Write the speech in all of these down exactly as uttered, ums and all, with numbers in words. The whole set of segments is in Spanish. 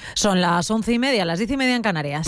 Son las once y media, las diez y media en Canarias.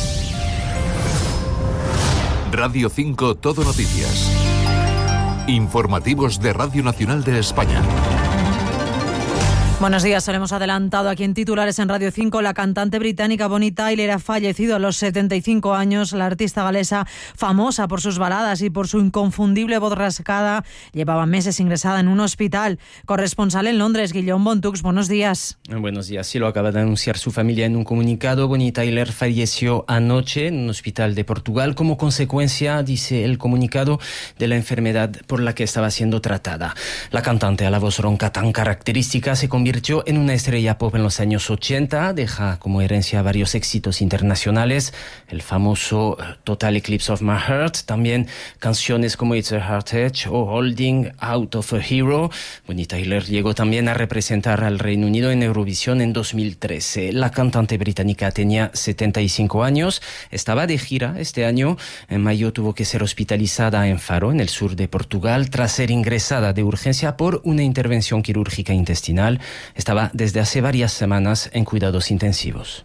Radio cinco Todo Noticias. Informativos de Radio Nacional de España. Buenos días, se lo hemos adelantado aquí en titulares en Radio cinco. La cantante británica Bonnie Tyler ha fallecido a los setenta y cinco años. La artista galesa, famosa por sus baladas y por su inconfundible voz rascada, llevaba meses ingresada en un hospital. Corresponsal en Londres, Guillaume Bontux, buenos días. Buenos días, sí, lo acaba de anunciar su familia en un comunicado. Bonnie Tyler falleció anoche en un hospital de Portugal como consecuencia, dice el comunicado, de la enfermedad por la que estaba siendo tratada. La cantante, a la voz ronca tan característica, se convirtió en una estrella pop en los años ochenta, deja como herencia varios éxitos internacionales, el famoso Total Eclipse of My Heart, también canciones como It's a Heart Edge o Holding Out of a Hero. Bonnie Tyler llegó también a representar al Reino Unido en Eurovisión en dos mil trece. La cantante británica tenía setenta y cinco años, estaba de gira este año. En mayo tuvo que ser hospitalizada en Faro, en el sur de Portugal, tras ser ingresada de urgencia por una intervención quirúrgica intestinal. Estaba desde hace varias semanas en cuidados intensivos.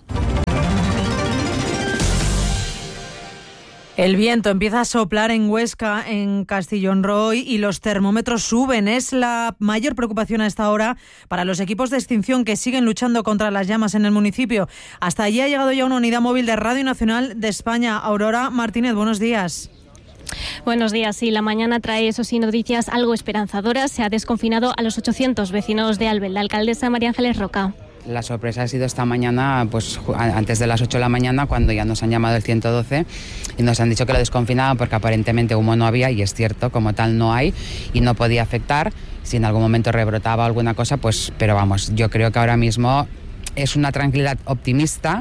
El viento empieza a soplar en Huesca, en Castellón Roy, y los termómetros suben. Es la mayor preocupación a esta hora para los equipos de extinción que siguen luchando contra las llamas en el municipio. Hasta allí ha llegado ya una unidad móvil de Radio Nacional de España. Aurora Martínez, buenos días. Buenos días. Sí, la mañana trae, eso sí, noticias algo esperanzadoras. Se ha desconfinado a los ochocientos vecinos de Albel. La alcaldesa María Ángeles Roca. La sorpresa ha sido esta mañana, pues antes de las ocho de la mañana, cuando ya nos han llamado el ciento doce y nos han dicho que lo desconfinaban porque aparentemente humo no había, y es cierto, como tal no hay y no podía afectar. Si en algún momento rebrotaba alguna cosa, pues, pero vamos, yo creo que ahora mismo es una tranquilidad optimista.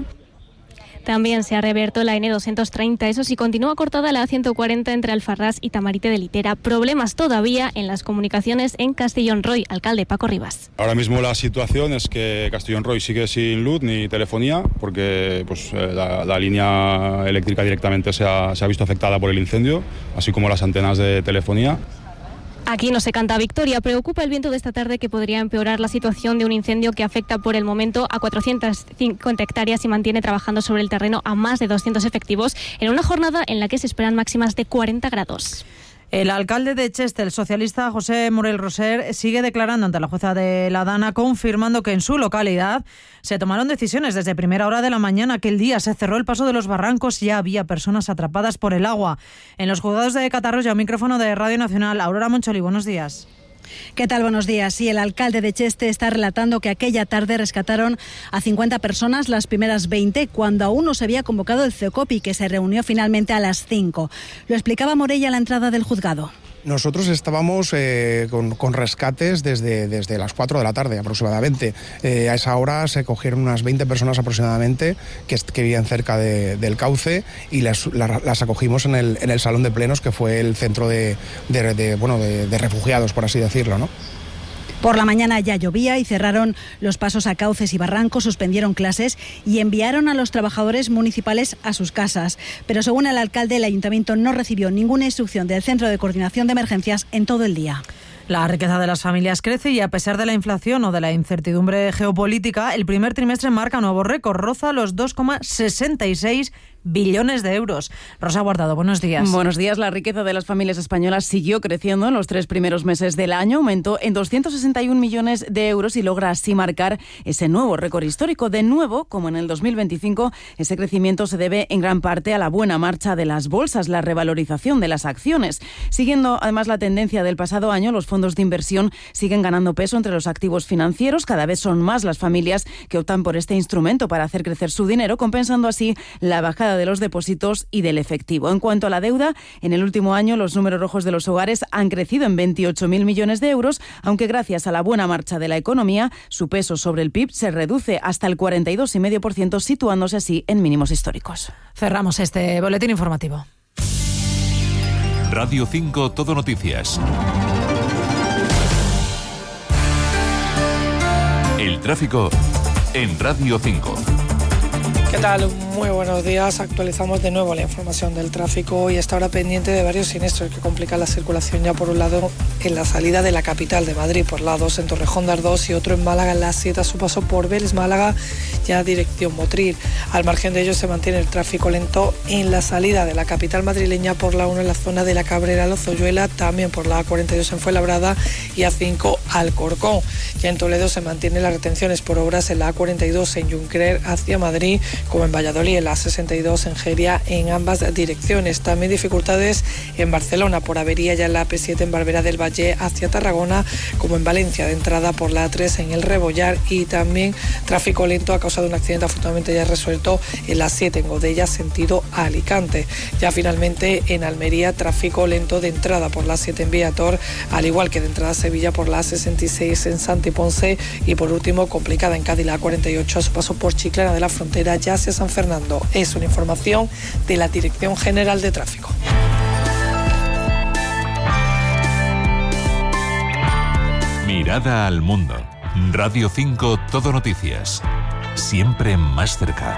También se ha reabierto la ene doscientos treinta, eso sí, continúa cortada la a ciento cuarenta entre Alfarrás y Tamarite de Litera. Problemas todavía en las comunicaciones en Castellón Roy. Alcalde Paco Rivas. Ahora mismo la situación es que Castellón Roy sigue sin luz ni telefonía, porque pues, la, la línea eléctrica directamente se ha, se ha visto afectada por el incendio, así como las antenas de telefonía. Aquí no se canta victoria. Preocupa el viento de esta tarde, que podría empeorar la situación de un incendio que afecta por el momento a cuatrocientas cincuenta hectáreas y mantiene trabajando sobre el terreno a más de doscientos efectivos en una jornada en la que se esperan máximas de cuarenta grados. El alcalde de Cheste, el socialista José Morel Roser, sigue declarando ante la jueza de la Dana, confirmando que en su localidad se tomaron decisiones desde primera hora de la mañana. Aquel día se cerró el paso de los barrancos y ya había personas atrapadas por el agua. En los juzgados de Catarroya, un micrófono de Radio Nacional. Aurora Moncholi, buenos días. ¿Qué tal? Buenos días. Sí, el alcalde de Cheste está relatando que aquella tarde rescataron a cincuenta personas, las primeras veinte, cuando aún no se había convocado el CEOCOPI, que se reunió finalmente a las cinco. Lo explicaba Morella a la entrada del juzgado. Nosotros estábamos eh, con, con rescates desde, desde las cuatro de la tarde aproximadamente. Eh, a esa hora se cogieron unas veinte personas aproximadamente que, que vivían cerca de, del cauce, y las, las, las acogimos en el, en el salón de plenos, que fue el centro de, de, de, bueno, de, de refugiados, por así decirlo, ¿no? Por la mañana ya llovía y cerraron los pasos a cauces y barrancos, suspendieron clases y enviaron a los trabajadores municipales a sus casas. Pero según el alcalde, el ayuntamiento no recibió ninguna instrucción del Centro de Coordinación de Emergencias en todo el día. La riqueza de las familias crece y, a pesar de la inflación o de la incertidumbre geopolítica, el primer trimestre marca nuevo récord, roza los dos coma sesenta y seis billones de euros. Rosa Guardado, buenos días. Buenos días. La riqueza de las familias españolas siguió creciendo en los tres primeros meses del año, aumentó en doscientos sesenta y un millones de euros y logra así marcar ese nuevo récord histórico. De nuevo, como en el dos mil veinticinco, ese crecimiento se debe en gran parte a la buena marcha de las bolsas, la revalorización de las acciones. Siguiendo además la tendencia del pasado año, los fondos de inversión siguen ganando peso entre los activos financieros. Cada vez son más las familias que optan por este instrumento para hacer crecer su dinero, compensando así la bajada de los depósitos y del efectivo. En cuanto a la deuda, en el último año los números rojos de los hogares han crecido en veintiocho mil millones de euros, aunque gracias a la buena marcha de la economía, su peso sobre el P I B se reduce hasta el cuarenta y dos coma cinco por ciento, situándose así en mínimos históricos. Cerramos este boletín informativo. Radio cinco Todo Noticias. El tráfico en Radio cinco. ¿Qué tal? Muy buenos días. Actualizamos de nuevo la información del tráfico y está ahora pendiente de varios siniestros que complican la circulación, ya por un lado en la salida de la capital de Madrid por la dos en Torrejón de Ardoz y otro en Málaga en la siete a su paso por Vélez Málaga, ya dirección Motril. Al margen de ello se mantiene el tráfico lento en la salida de la capital madrileña por la uno en la zona de la Cabrera Lozoyuela, también por la A cuarenta y dos en Fuenlabrada y A cinco Alcorcón. Ya en Toledo se mantienen las retenciones por obras en la A cuarenta y dos en Junquerer hacia Madrid, como en Valladolid en la A sesenta y dos en Geria, en ambas direcciones. También dificultades en Barcelona por avería ya en la A P siete en Barberá del Valle hacia Tarragona, como en Valencia de entrada por la A tres en el Rebollar, y también tráfico lento a causa de un accidente afortunadamente ya resuelto en la siete en Godella sentido Alicante. Ya finalmente en Almería tráfico lento de entrada por la siete en Viator, al igual que de entrada a Sevilla por la A sesenta y seis en Santi Ponce, y por último complicada en Cádiz la A cuarenta y ocho a su paso por Chiclana de la Frontera ya hacia San Fernando. Es una información de la Dirección General de Tráfico. Mirada al mundo. Radio cinco Todo Noticias. Siempre más cerca.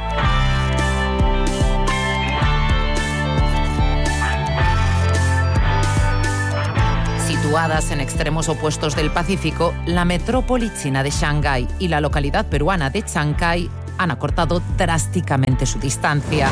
Situadas en extremos opuestos del Pacífico, la metrópoli china de Shanghái y la localidad peruana de Chancay han acortado drásticamente su distancia.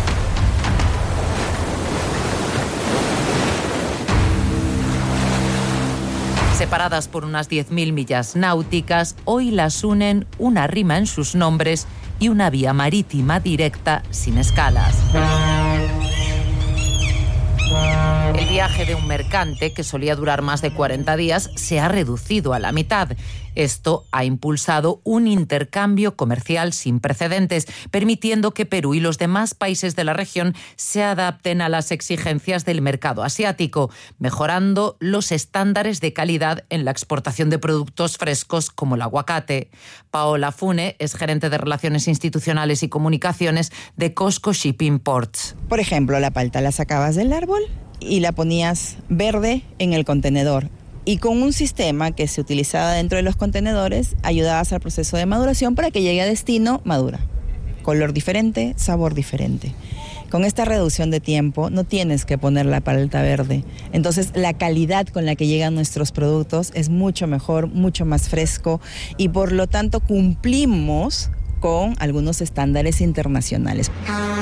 Separadas por unas diez mil millas náuticas, hoy las unen una rima en sus nombres y una vía marítima directa sin escalas. El viaje de un mercante, que solía durar más de cuarenta días, se ha reducido a la mitad. Esto ha impulsado un intercambio comercial sin precedentes, permitiendo que Perú y los demás países de la región se adapten a las exigencias del mercado asiático, mejorando los estándares de calidad en la exportación de productos frescos como el aguacate. Paola Fune es gerente de Relaciones Institucionales y Comunicaciones de Costco Shipping Ports. Por ejemplo, la palta la sacabas del árbol y la ponías verde en el contenedor. Y con un sistema que se utilizaba dentro de los contenedores, ayudabas al proceso de maduración para que llegue a destino madura. Color diferente, sabor diferente. Con esta reducción de tiempo no tienes que poner la paleta verde. Entonces la calidad con la que llegan nuestros productos es mucho mejor, mucho más fresco, y por lo tanto cumplimos con algunos estándares internacionales.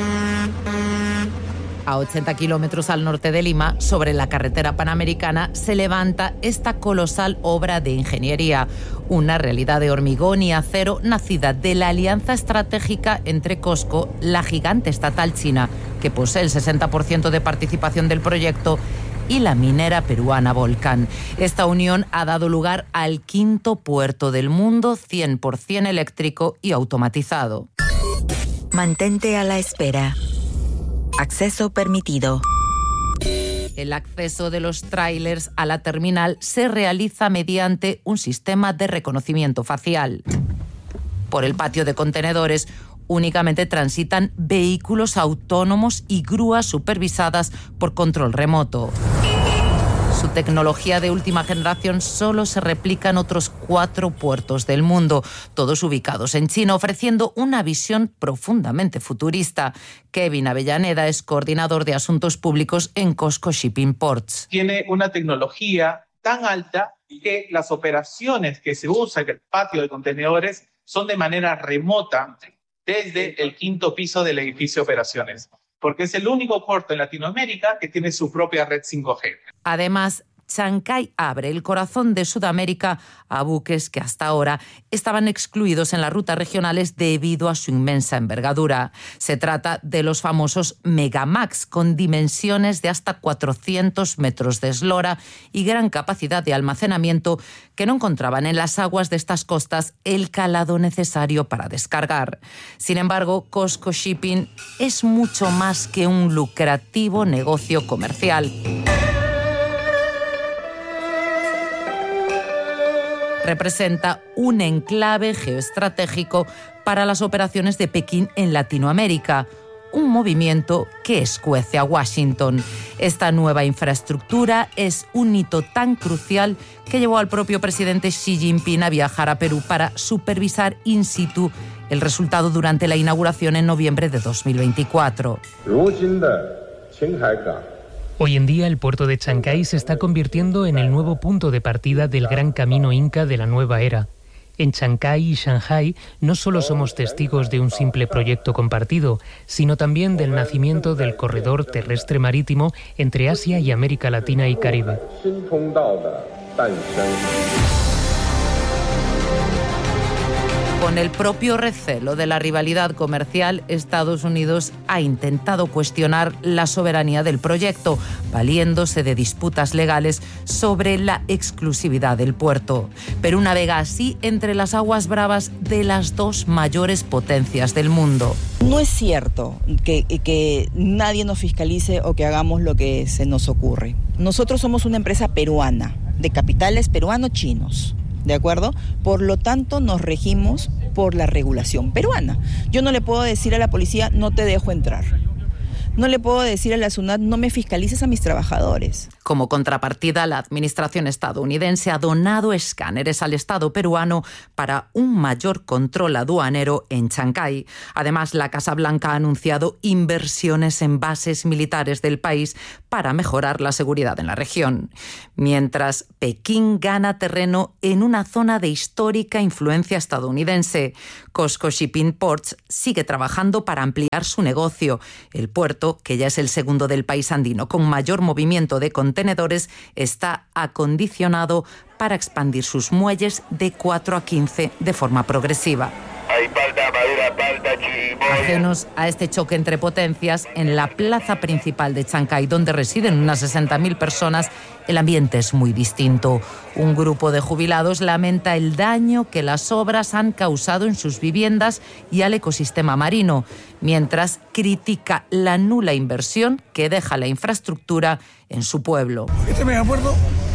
A ochenta kilómetros al norte de Lima, sobre la carretera panamericana, se levanta esta colosal obra de ingeniería, una realidad de hormigón y acero nacida de la alianza estratégica entre Costco, la gigante estatal china, que posee el sesenta por ciento de participación del proyecto, y la minera peruana Volcán. Esta unión ha dado lugar al quinto puerto del mundo cien por ciento eléctrico y automatizado. Mantente a la espera. Acceso permitido. El acceso de los tráilers a la terminal se realiza mediante un sistema de reconocimiento facial. Por el patio de contenedores únicamente transitan vehículos autónomos y grúas supervisadas por control remoto. Su tecnología de última generación solo se replica en otros cuatro puertos del mundo, todos ubicados en China, ofreciendo una visión profundamente futurista. Kevin Avellaneda es coordinador de asuntos públicos en Costco Shipping Ports. Tiene una tecnología tan alta que las operaciones que se usan en el patio de contenedores son de manera remota desde el quinto piso del edificio de operaciones, porque es el único puerto en Latinoamérica que tiene su propia red cinco G. Además, Chancay abre el corazón de Sudamérica a buques que hasta ahora estaban excluidos en las rutas regionales debido a su inmensa envergadura. Se trata de los famosos Megamax, con dimensiones de hasta cuatrocientos metros de eslora y gran capacidad de almacenamiento, que no encontraban en las aguas de estas costas el calado necesario para descargar. Sin embargo, Costco Shipping es mucho más que un lucrativo negocio comercial. Representa un enclave geoestratégico para las operaciones de Pekín en Latinoamérica, un movimiento que escuece a Washington. Esta nueva infraestructura es un hito tan crucial que llevó al propio presidente Xi Jinping a viajar a Perú para supervisar in situ el resultado durante la inauguración en noviembre de dos mil veinticuatro. Hoy en día el puerto de Chancay se está convirtiendo en el nuevo punto de partida del gran camino inca de la nueva era. En Chancay y Shanghái no solo somos testigos de un simple proyecto compartido, sino también del nacimiento del corredor terrestre marítimo entre Asia y América Latina y Caribe. Con el propio recelo de la rivalidad comercial, Estados Unidos ha intentado cuestionar la soberanía del proyecto, valiéndose de disputas legales sobre la exclusividad del puerto. Perú navega así entre las aguas bravas de las dos mayores potencias del mundo. No es cierto que, que nadie nos fiscalice o que hagamos lo que se nos ocurre. Nosotros somos una empresa peruana, de capitales peruano-chinos. ¿De acuerdo? Por lo tanto, nos regimos por la regulación peruana. Yo no le puedo decir a la policía, no te dejo entrar. No le puedo decir a la SUNAT, no me fiscalices a mis trabajadores. Como contrapartida, la administración estadounidense ha donado escáneres al Estado peruano para un mayor control aduanero en Chancay. Además, la Casa Blanca ha anunciado inversiones en bases militares del país para mejorar la seguridad en la región. Mientras Pekín gana terreno en una zona de histórica influencia estadounidense, COSCO Shipping Ports sigue trabajando para ampliar su negocio. El puerto, que ya es el segundo del país andino con mayor movimiento de contenedores, está acondicionado para expandir sus muelles de cuatro a quince de forma progresiva. Ajenos a este choque entre potencias, en la plaza principal de Chancay, donde residen unas sesenta mil personas, el ambiente es muy distinto. Un grupo de jubilados lamenta el daño que las obras han causado en sus viviendas y al ecosistema marino, mientras critica la nula inversión que deja la infraestructura en su pueblo. Este megapuerto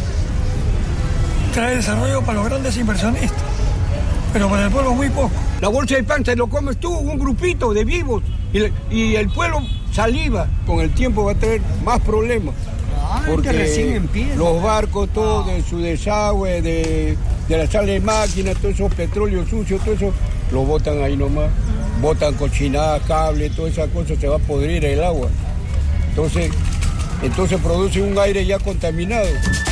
trae desarrollo para los grandes inversionistas, pero para el pueblo muy poco. La bolsa de pan se lo comes tú, un grupito de vivos, y, y el pueblo saliva. Con el tiempo va a traer más problemas, porque recién empieza. Los barcos, todo de su desagüe, de, de la sal de máquina, todo eso petróleo sucio, todo eso, lo botan ahí nomás. Botan cochinadas, cables, toda esa cosa, se va a podrir el agua. Entonces, entonces produce un aire ya contaminado.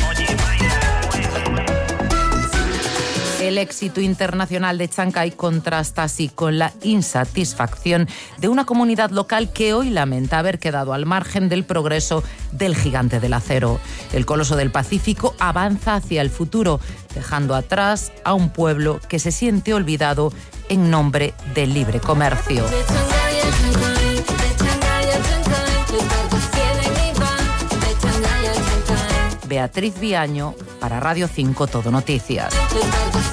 El éxito internacional de Chancay contrasta así con la insatisfacción de una comunidad local que hoy lamenta haber quedado al margen del progreso del gigante del acero. El coloso del Pacífico avanza hacia el futuro, dejando atrás a un pueblo que se siente olvidado en nombre del libre comercio. Beatriz Viaño, para Radio cinco Todo Noticias.